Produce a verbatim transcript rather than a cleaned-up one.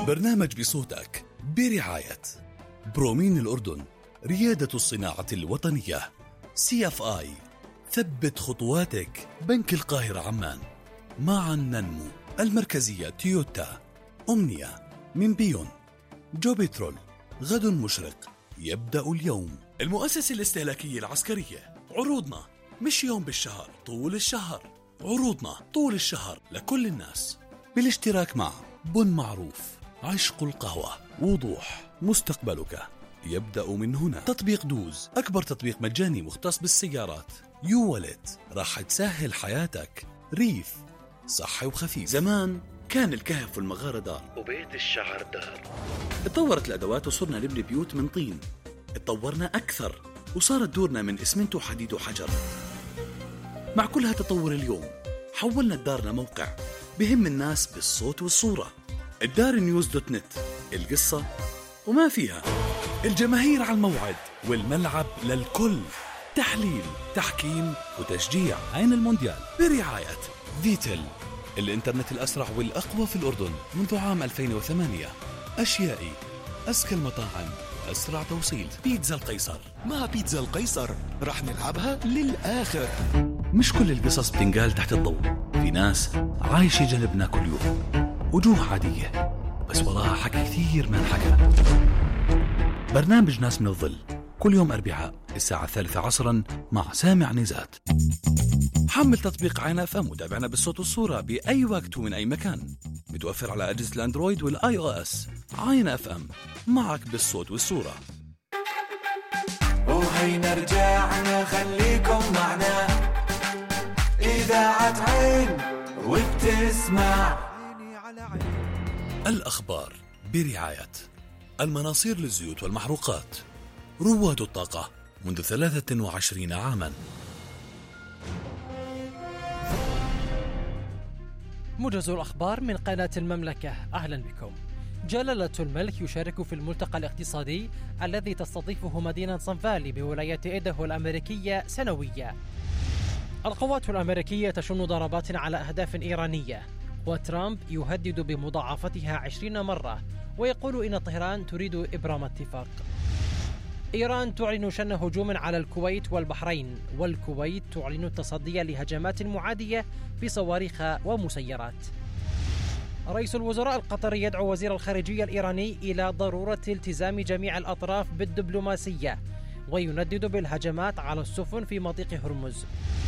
برنامج بصوتك برعاية برومين الأردن، ريادة الصناعة الوطنية. سي اف آي، ثبت خطواتك. بنك القاهرة عمان، معا ننمو. المركزية تويوتا. أمنية من بيون. جوبيترول، غد مشرق يبدأ اليوم. المؤسسة الاستهلاكية العسكرية، عروضنا مش يوم بالشهر، طول الشهر. عروضنا طول الشهر لكل الناس، بالاشتراك مع بن معروف، عشق القهوة، وضوح. مستقبلك يبدأ من هنا. تطبيق دوز، أكبر تطبيق مجاني مختص بالسيارات. يو والت، راح تسهل حياتك. ريف، صحي وخفيف. زمان كان الكهف والمغارة دار وبيت الشعر دار. اتطورت الأدوات وصرنا نبني بيوت من طين. اتطورنا أكثر وصارت دورنا من إسمنت وحديد وحجر. مع كل هالتطور اليوم حولنا الدار لموقع بهم الناس بالصوت والصورة. الدار نيوز دوت نت، القصة وما فيها. الجماهير على الموعد والملعب للكل. تحليل، تحكيم وتشجيع. عين المونديال برعاية فيتل، الإنترنت الأسرع والأقوى في الأردن منذ عام ألفين وثمانية. أشيائي، أزكى المطاعم، أسرع توصيل. بيتزا القيصر. مع بيتزا القيصر رح نلعبها للآخر. مش كل القصص بتنقال تحت الضوء. في ناس عايشة جنبنا كل يوم، وجوه عادية بس وراها حكي كثير ما انحكى. برنامج ناس من الظل كل يوم أربعاء الساعة الثالثة عصرا مع سامع نزات. حمل تطبيق عين اف ام وتابعنا بالصوت والصورة بأي وقت ومن أي مكان. متوفر على أجهزة الأندرويد والآي أو إس. عين اف ام، معك بالصوت والصورة. وهينا رجعنا، خليكم معنا. إذاعة عين وبتسمع. الأخبار برعاية المناصير للزيوت والمحروقات، رواد الطاقة منذ ثلاثة وعشرين عاما. موجز الأخبار من قناة المملكة، أهلا بكم. جلالة الملك يشارك في الملتقى الاقتصادي الذي تستضيفه مدينة صنفالي بولاية إيداهو الأمريكية سنويا. القوات الأمريكية تشن ضربات على أهداف إيرانية، وترامب يهدد بمضاعفتها عشرين مرة ويقول إن طهران تريد إبرام اتفاق. إيران تعلن شن هجوم على الكويت والبحرين، والكويت تعلن التصدي لهجمات معادية بصواريخ ومسيرات. رئيس الوزراء القطري يدعو وزير الخارجية الإيراني إلى ضرورة التزام جميع الأطراف بالدبلوماسية، ويندد بالهجمات على السفن في مضيق هرمز.